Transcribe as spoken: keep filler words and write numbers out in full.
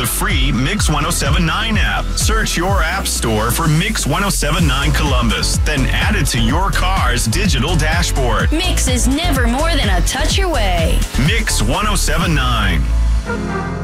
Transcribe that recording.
the free Mix ten seventy-nine app. Search your app store for Mix ten seventy-nine Columbus, then add it to your car's digital dashboard. Mix is never more than a touch away. Mix ten seventy-nine.